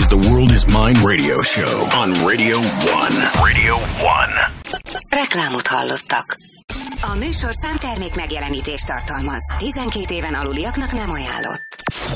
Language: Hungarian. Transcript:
is the World is Mine radio show on Radio 1. Radio 1. Reklámot hallottak. A műsor számtermék megjelenítést tartalmaz. 12 éven aluliaknak nem ajánlott.